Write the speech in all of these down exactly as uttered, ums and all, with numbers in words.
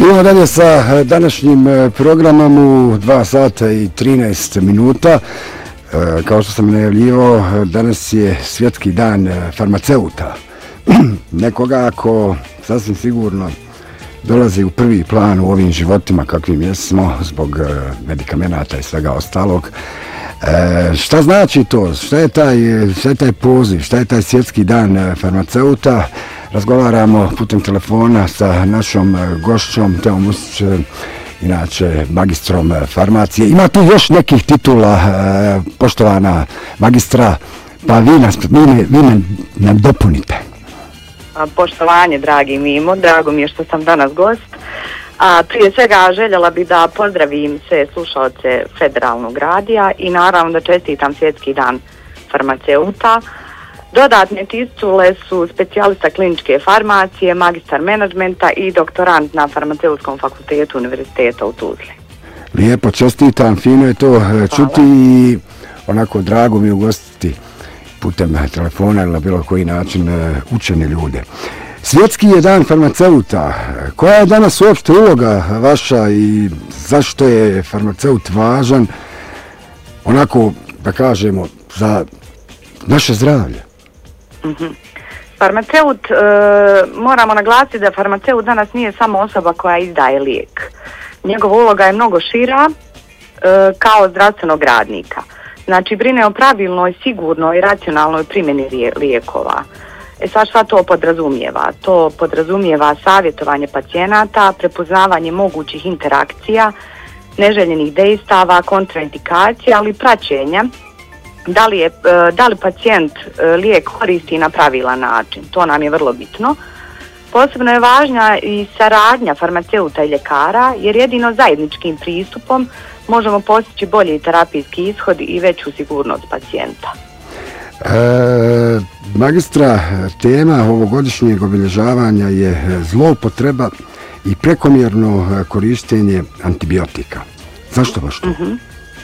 Idemo dalje sa današnjim programom u dva sata i trinaest minuta. Kao što sam najavljivao, danas je svjetski dan farmaceuta. Nekoga ko sasvim sigurno dolazi u prvi plan u ovim životima kakvim jesmo zbog medikamenata i svega ostalog. E, šta znači to? Šta je taj, šta je taj poziv? Šta je taj svjetski dan farmaceuta? Razgovaramo putem telefona sa našom gošćom, Teom Musić, inače magistrom farmacije. Ima tu još nekih titula, poštovana magistra, pa vi nas, vi, vi nam dopunite. Poštovanje, dragi Mimo, drago mi je što sam danas gost. A prije svega željela bih da pozdravim sve slušalce Federalnog radija i naravno da čestitam svjetski dan farmaceuta. Dodatne titule su specijalista kliničke farmacije, magistar menadžmenta i doktorant na farmaceutskom fakultetu Univerziteta u Tuzli. Lijepo, čestitam, fino je to čuti i onako drago mi ugostiti putem telefona ili na bilo koji način učene ljude. Svjetski je dan farmaceuta. Koja je danas uopšte uloga vaša i zašto je farmaceut važan, onako da kažemo, za naše zdravlje? Mm-hmm. Farmaceut, e, moramo naglasiti da farmaceut danas nije samo osoba koja izdaje lijek. Njegova uloga je mnogo šira e, kao zdravstvenog radnika. Znači, brine o pravilnoj, sigurnoj i racionalnoj primjeni lijekova. E sad šta to podrazumijeva? To podrazumijeva savjetovanje pacijenata, prepoznavanje mogućih interakcija, neželjenih dejstava, kontraindikacija, ali i praćenja da li, je, da li pacijent lijek koristi na pravilan način. To nam je vrlo bitno. Posebno je važna i saradnja farmaceuta i ljekara, jer jedino zajedničkim pristupom možemo postići bolji terapijski ishod i veću sigurnost pacijenta. E, magistra, tema ovogodišnjeg obilježavanja je zloupotreba i prekomjerno korištenje antibiotika. Zašto baš to? Mm-hmm.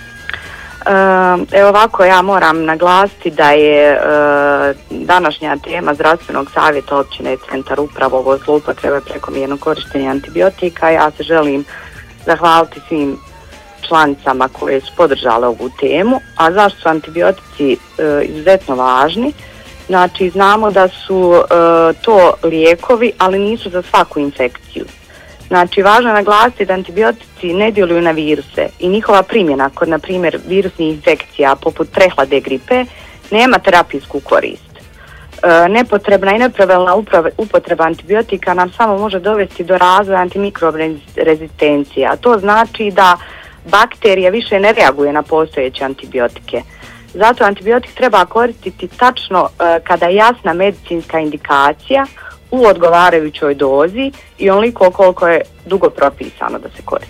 Evo ovako, ja moram naglasiti da je e, današnja tema zdravstvenog savjeta općine centar upravo ovo zloupotrebe prekomjerno korištenje antibiotika. Ja se želim zahvaliti svim članicama koje su podržale ovu temu. A zašto su antibiotici e, izuzetno važni? Znači, znamo da su e, to lijekovi, ali nisu za svaku infekciju. Znači, važno je naglasiti da antibiotici ne djeluju na viruse i njihova primjena kod, na primjer, virusnih infekcija poput prehlade gripe nema terapijsku korist. E, nepotrebna i nepravilna upotreba antibiotika nam samo može dovesti do razvoja antimikrobne rezistencije, a to znači da bakterija više ne reaguje na postojeće antibiotike. Zato antibiotik treba koristiti tačno e, kada je jasna medicinska indikacija u odgovarajućoj dozi i onoliko koliko je dugo propisano da se koristi.